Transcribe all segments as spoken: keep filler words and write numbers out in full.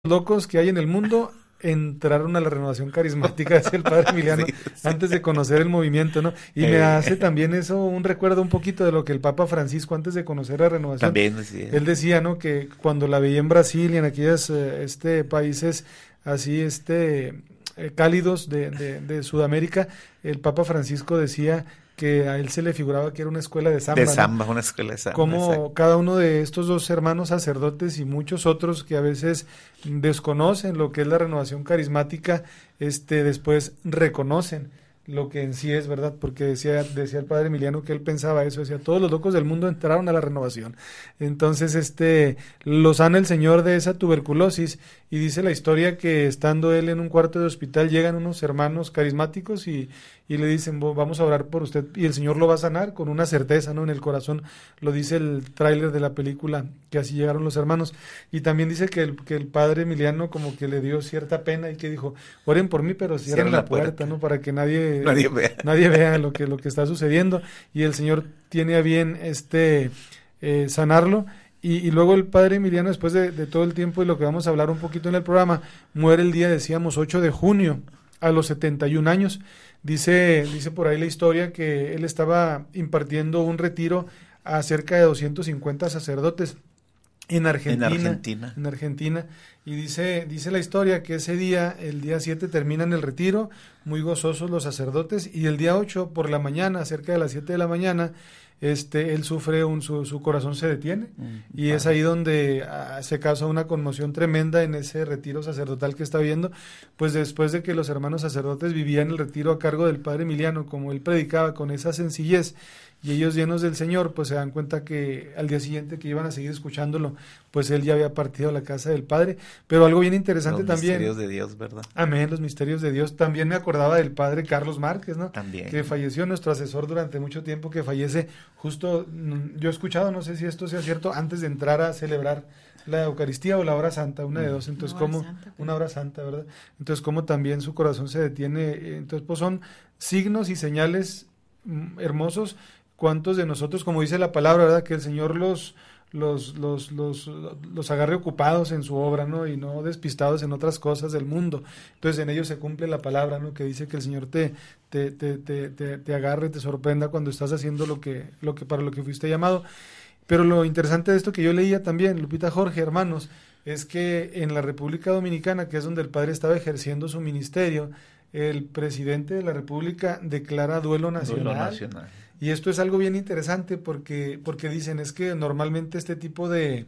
locos que hay en el mundo entraron a la renovación carismática, decía el padre Emiliano, sí, sí. antes de conocer el movimiento, ¿no? Y eh. me hace también eso un recuerdo un poquito de lo que el Papa Francisco, antes de conocer la renovación, también decía. Él decía, ¿no? Que cuando la veía en Brasil y en aquellos eh, este, países así, este, eh, cálidos de, de, de Sudamérica, el Papa Francisco decía que a él se le figuraba que era una escuela de samba. De samba, ¿no? Una escuela de samba. Como exacto. cada uno de estos dos hermanos sacerdotes y muchos otros que a veces desconocen lo que es la renovación carismática, este, después reconocen lo que en sí es, ¿verdad? Porque decía, decía el padre Emiliano que él pensaba eso, decía, todos los locos del mundo entraron a la renovación. Entonces, este, lo sana el Señor de esa tuberculosis, y dice la historia que estando él en un cuarto de hospital, llegan unos hermanos carismáticos y, y le dicen, vamos a orar por usted, y el Señor lo va a sanar con una certeza, ¿no? En el corazón, lo dice el tráiler de la película, que así llegaron los hermanos. Y también dice que el, que el padre Emiliano como que le dio cierta pena y que dijo, oren por mí, pero cierren, cierren la, la puerta, puerta, ¿no? Para que nadie, nadie vea, nadie vea lo que, lo que está sucediendo, y el Señor tiene a bien este eh, sanarlo. Y, y luego el padre Emiliano, después de, de todo el tiempo y lo que vamos a hablar un poquito en el programa, muere el día, decíamos, ocho de junio, a los setenta y un años. Dice, dice por ahí la historia que él estaba impartiendo un retiro a cerca de doscientos cincuenta sacerdotes en Argentina, en Argentina, en Argentina, y dice, dice la historia que ese día, el día siete, terminan el retiro, muy gozosos los sacerdotes, y el día ocho, por la mañana, cerca de las siete de la mañana, este, él sufre, un, su, su corazón se detiene, mm, y vale. es ahí donde ah, se causa una conmoción tremenda en ese retiro sacerdotal que está viendo, pues después de que los hermanos sacerdotes vivían el retiro a cargo del padre Emiliano, como él predicaba con esa sencillez, y ellos llenos del Señor, pues se dan cuenta que al día siguiente que iban a seguir escuchándolo, pues él ya había partido a la casa del Padre. Pero algo bien interesante los también. Los misterios de Dios, ¿verdad? Amén, los misterios de Dios. También me acordaba del padre Carlos Márquez, ¿no? También. Que falleció, nuestro asesor durante mucho tiempo, que fallece justo, yo he escuchado, no sé si esto sea cierto, antes de entrar a celebrar la Eucaristía o la hora santa, una de dos, entonces como una hora santa, ¿verdad? Entonces como también su corazón se detiene, entonces pues son signos y señales mm, hermosos. ¿Cuántos de nosotros, como dice la palabra, verdad, que el Señor los, los, los, los, los agarre ocupados en su obra, ¿no? Y no despistados en otras cosas del mundo? Entonces en ellos se cumple la palabra, ¿no? Que dice que el Señor te, te, te, te, te, te agarre, te sorprenda cuando estás haciendo lo que, lo que para lo que fuiste llamado. Pero lo interesante de esto que yo leía también, Lupita, Jorge, hermanos, es que en la República Dominicana, que es donde el padre estaba ejerciendo su ministerio, el presidente de la República declara duelo nacional. Duelo nacional. Y esto es algo bien interesante porque, porque dicen, es que normalmente este tipo de,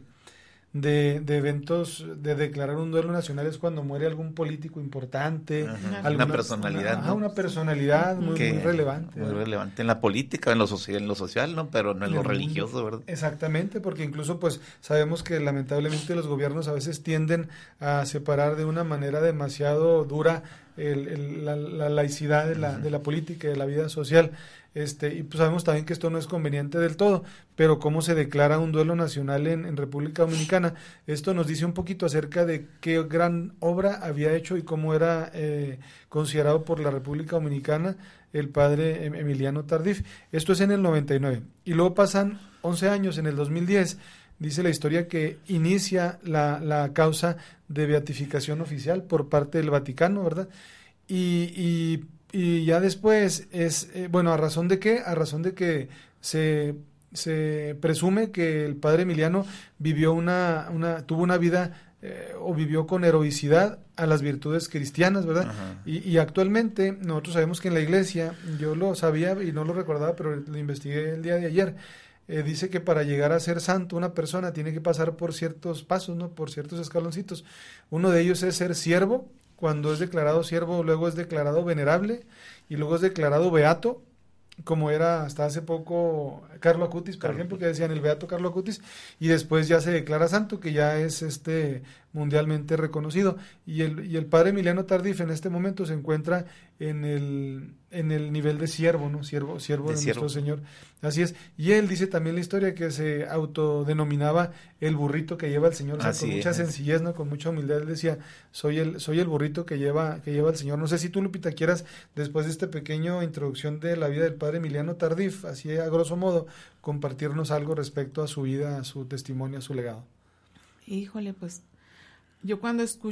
de, de eventos de declarar un duelo nacional es cuando muere algún político importante. Ajá, alguna, una personalidad, una, ¿no? Una personalidad muy, muy relevante. Muy ¿verdad? relevante en la política, en lo social, en lo social, ¿no? Pero no en, en lo religioso, ¿verdad? Exactamente, porque incluso pues sabemos que lamentablemente los gobiernos a veces tienden a separar de una manera demasiado dura el, el, la, la laicidad de la, uh-huh. de la política y de la vida social. Este, y pues sabemos también que esto no es conveniente del todo, pero cómo se declara un duelo nacional en, en República Dominicana, esto nos dice un poquito acerca de qué gran obra había hecho y cómo era eh, considerado por la República Dominicana el padre Emiliano Tardif. Esto es en el noventa y nueve, y luego pasan once años, en el dos mil diez, dice la historia que inicia la, la causa de beatificación oficial por parte del Vaticano, ¿verdad? Y, y Y ya después es, eh, bueno, ¿a razón de qué? A razón de que se, se presume que el padre Emiliano vivió una, una tuvo una vida eh, o vivió con heroicidad a las virtudes cristianas, ¿verdad? Y, y actualmente nosotros sabemos que en la iglesia, yo lo sabía y no lo recordaba, pero lo investigué el día de ayer, eh, dice que para llegar a ser santo una persona tiene que pasar por ciertos pasos, ¿no? Por ciertos escaloncitos. Uno de ellos es ser siervo. Cuando es declarado siervo, luego es declarado venerable y luego es declarado beato, como era hasta hace poco Carlo Acutis, por Carlos. ejemplo, que decían el beato Carlo Acutis, y después ya se declara santo, que ya es este mundialmente reconocido. Y el, y el padre Emiliano Tardif en este momento se encuentra en el, en el nivel de siervo, ¿no? Siervo, siervo de, de siervo. Nuestro Señor. Así es. Y él dice también la historia que se autodenominaba el burrito que lleva el Señor, o sea, con mucha es. sencillez, ¿no? Con mucha humildad. Él decía, soy el, soy el burrito que lleva, que lleva el Señor. No sé si tú, Lupita, quieras, después de esta pequeña introducción de la vida del padre Emiliano Tardif, así a grosso modo, compartirnos algo respecto a su vida, a su testimonio, a su legado. Híjole, pues yo cuando escucho